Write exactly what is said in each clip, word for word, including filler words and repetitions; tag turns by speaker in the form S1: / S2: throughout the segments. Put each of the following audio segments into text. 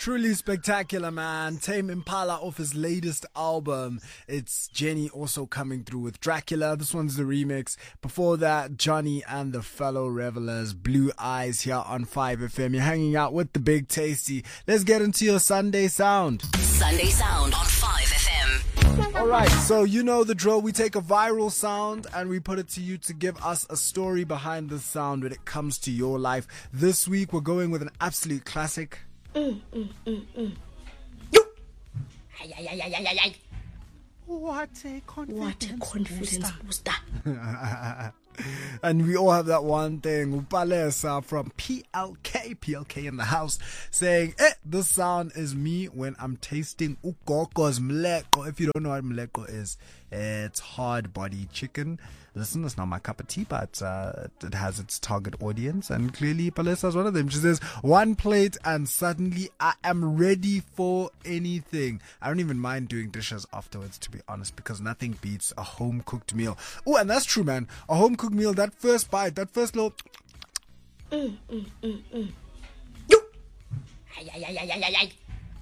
S1: Truly spectacular, man. Tame Impala off his latest album. It's Jenny also coming through with Dracula. This one's the remix. Before that, Johnny and the Fellow Revelers, Blue Eyes here on five F M. You're hanging out with the Big Tasty. Let's get into your Sunday sound.
S2: Sunday sound on five F M.
S1: Alright, so you know the drill. We take a viral sound and we put it to you to give us a story behind the sound when it comes to your life. This week we're going with an absolute classic.
S3: Mm, mm, mm, mm. Ay, ay, ay, ay, ay, ay.
S1: What a confidence,
S3: what a confidence booster. booster.
S1: And we all have that one thing. Upalesa from P L K, P L K in the house, saying, eh, this sound is me when I'm tasting ugogo's mleko. If you don't know what mleko is, it's hard body chicken. Listen, it's not my cup of tea, but uh, it has its target audience, and clearly Palesa is one of them. She says, one plate and suddenly I am ready for anything. I don't even mind doing dishes afterwards, to be honest, because nothing beats a home-cooked meal. Oh, and that's true, man. A home-cooked meal, that first bite, that first little...
S3: Mm, mm, mm, mm. Ay, ay, ay, ay, ay, ay.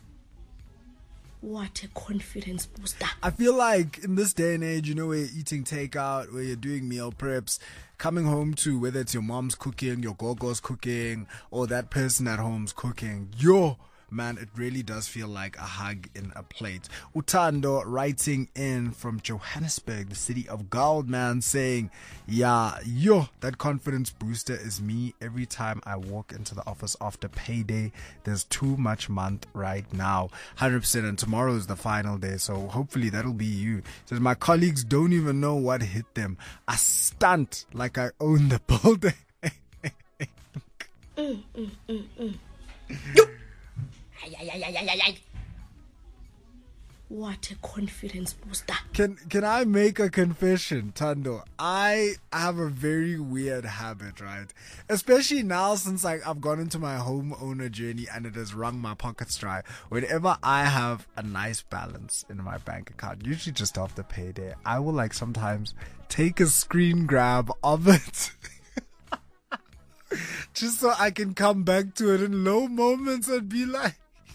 S3: What a confidence booster.
S1: I feel like in this day and age, you know, where you're eating takeout, where you're doing meal preps, coming home to whether it's your mom's cooking, your gogo's cooking, or that person at home's cooking, yo, man, it really does feel like a hug in a plate. Utando writing in from Johannesburg, the city of gold, man, saying, yeah, yo, that confidence booster is me every time I walk into the office after payday. There's too much month right now. one hundred percent, and tomorrow is the final day, so hopefully that'll be you. Says, my colleagues don't even know what hit them. I stunt like I own the building.
S3: mm, mm, mm, mm. Ay, ay, ay, ay, ay, ay. What a confidence booster.
S1: Can can I make a confession, Tando? I have a very weird habit, right? Especially now since like I've gone into my homeowner journey and it has wrung my pockets dry. Whenever I have a nice balance in my bank account, usually just after payday, I will like sometimes take a screen grab of it. Just so I can come back to it in low moments and be like,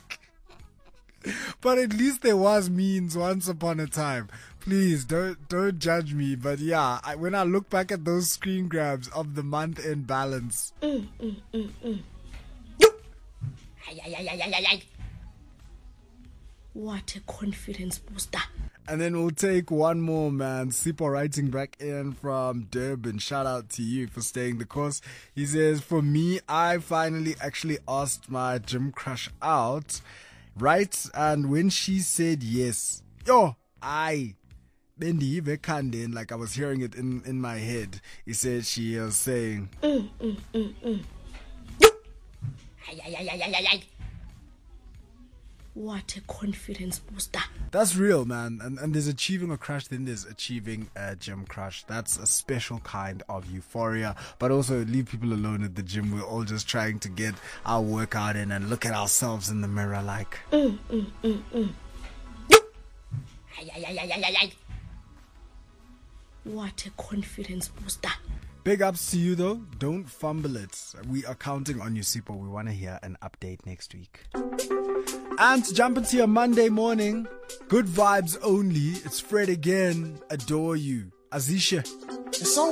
S1: but at least there was means once upon a time. Please don't don't judge me. But yeah, I, when I look back at those screen grabs of the month end balance,
S3: mm, mm, mm, mm. Ay, ay, ay, ay, ay, ay. What a confidence booster.
S1: And then we'll take one more, man. Sipo writing back in from Durban. Shout out to you for staying the course. He says, for me, I finally actually asked my gym crush out. Right? And when she said yes, yo, I, Bendi Vekanden, like I was hearing it in, in my head. He said she was saying,
S3: mm, mm, mm, mm. Ay, ay, ay, ay, ay, ay. What a confidence booster.
S1: That's real, man. And and there's achieving a crush, then there's achieving a gym crush. That's a special kind of euphoria. But also leave people alone at the gym. We're all just trying to get our workout in and look at ourselves in the mirror like,
S3: mm, mm, mm, mm. Ay, ay, ay, ay, ay, ay. What a confidence booster.
S1: Big ups to you though. Don't fumble it. We are counting on you, Sipo. We want to hear an update next week. And to jump into your Monday morning, good vibes only. It's Fred again. Adore you. Azisha.
S4: The song